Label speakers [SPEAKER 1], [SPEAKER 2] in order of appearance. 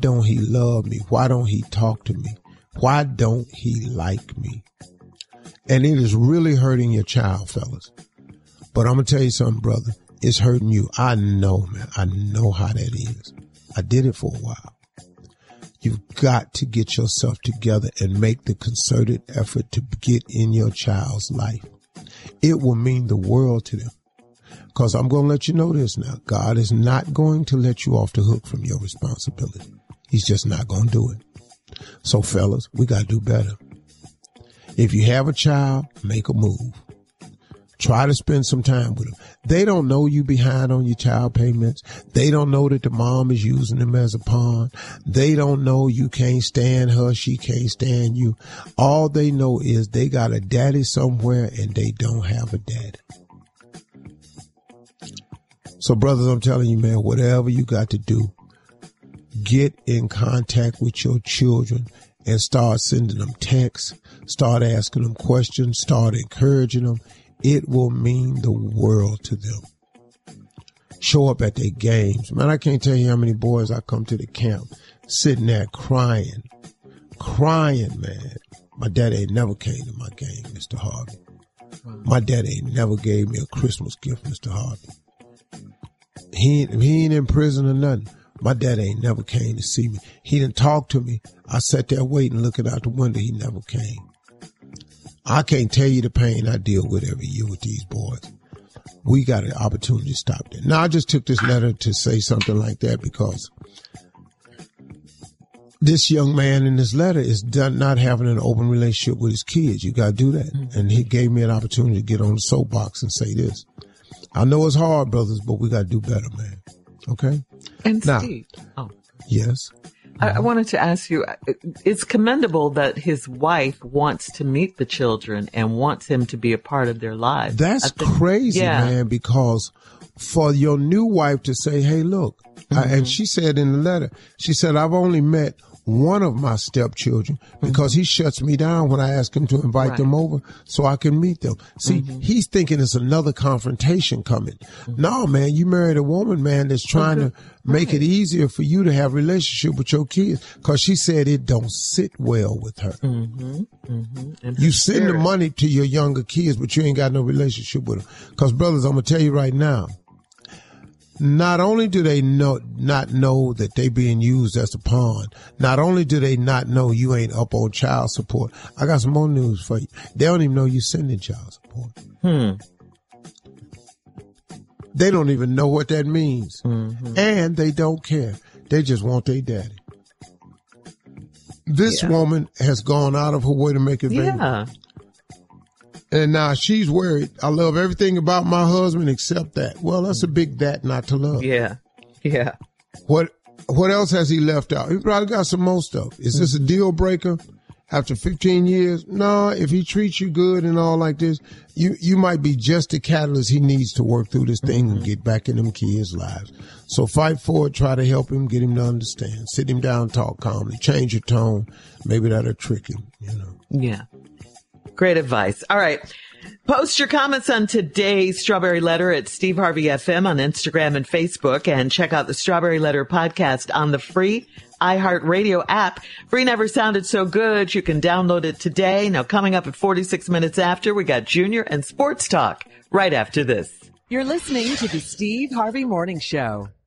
[SPEAKER 1] don't he love me? Why don't he talk to me? Why don't he like me? And it is really hurting your child, fellas. But I'm going to tell you something, brother. It's hurting you. I know, man. I know how that is. I did it for a while. You've got to get yourself together and make the concerted effort to get in your child's life. It will mean the world to them. Because I'm going to let you know this now. God is not going to let you off the hook from your responsibility. He's just not going to do it. So, fellas, we got to do better. If you have a child, make a move. Try to spend some time with them. They don't know you behind on your child payments. They don't know that the mom is using them as a pawn. They don't know you can't stand her. She can't stand you. All they know is they got a daddy somewhere and they don't have a daddy. So, brothers, I'm telling you, man, whatever you got to do, get in contact with your children and start sending them texts, start asking them questions, start encouraging them. It will mean the world to them. Show up at their games. Man, I can't tell you how many boys I come to the camp sitting there crying, man. My dad ain't never came to my game, Mr. Harvey. My dad ain't never gave me a Christmas gift, Mr. Harvey. He ain't in prison or nothing. My dad ain't never came to see me. He didn't talk to me. I sat there waiting, looking out the window. He never came. I can't tell you the pain I deal with every year with these boys. We got an opportunity to stop that. Now, I just took this letter to say something like that because this young man in this letter is not having an open relationship with his kids. You got to do that. Mm-hmm. And he gave me an opportunity to get on the soapbox and say this. I know it's hard, brothers, but we got to do better, man. Okay?
[SPEAKER 2] And
[SPEAKER 1] now,
[SPEAKER 2] Steve. Oh.
[SPEAKER 1] Yes.
[SPEAKER 2] I wanted to ask you, it's commendable that his wife wants to meet the children and wants him to be a part of their lives.
[SPEAKER 1] That's crazy, man, because for your new wife to say, hey, look, and she said in the letter, she said, I've only met one of my stepchildren because he shuts me down when I ask him to invite them over so I can meet them. See, he's thinking it's another confrontation coming. No, man, you married a woman, man, that's trying to make it easier for you to have a relationship with your kids because she said it don't sit well with her. You send the money to your younger kids, but you ain't got no relationship with them. Because, brothers, I'm going to tell you right now, not only do they not know that they being used as a pawn, not only do they not know you ain't up on child support, I got some more news for you. They don't even know you sending child support. They don't even know what that means. And they don't care. They just want their daddy. This woman has gone out of her way to make it valuable. And now she's worried. I love everything about my husband except that. Well, that's a big that not to love.
[SPEAKER 2] Yeah.
[SPEAKER 1] What else has he left out? He probably got some more stuff. Is this a deal breaker after 15 years? No, if he treats you good and all like this, you might be just the catalyst he needs to work through this thing and get back in them kids' lives. So fight for it. Try to help him, get him to understand. Sit him down, talk calmly, change your tone. Maybe that'll trick him,
[SPEAKER 2] Yeah. Great advice. All right. Post your comments on today's Strawberry Letter at Steve Harvey FM on Instagram and Facebook, and check out the Strawberry Letter podcast on the free iHeartRadio app. Free never sounded so good. You can download it today. Now, coming up at 46 minutes after, we got Junior and Sports Talk right after this.
[SPEAKER 3] You're listening to the Steve Harvey Morning Show.